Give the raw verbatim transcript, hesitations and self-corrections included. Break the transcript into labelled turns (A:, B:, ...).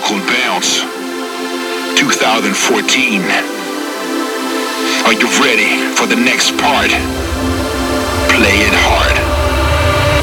A: Buckle and Bounce two thousand fourteen. Are you ready for the next part?